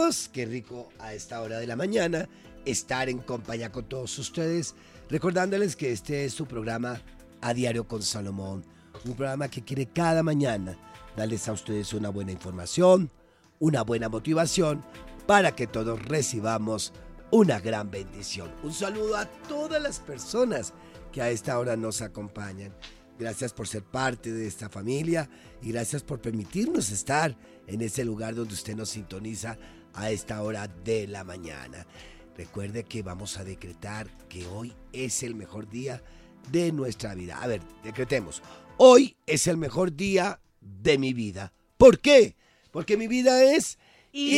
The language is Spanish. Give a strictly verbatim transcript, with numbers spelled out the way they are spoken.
amigos, qué rico a esta hora de la mañana estar en compañía con todos ustedes, recordándoles que este es su programa A Diario con Salomón, un programa que quiere cada mañana darles a ustedes una buena información, una buena motivación, para que todos recibamos una gran bendición. Un saludo a todas las personas que a esta hora nos acompañan. Gracias por ser parte de esta familia y gracias por permitirnos estar en ese lugar donde usted nos sintoniza a esta hora de la mañana. Recuerde que vamos a decretar que hoy es el mejor día de nuestra vida. A ver, decretemos. Hoy es el mejor día de mi vida. ¿Por qué? Porque mi vida es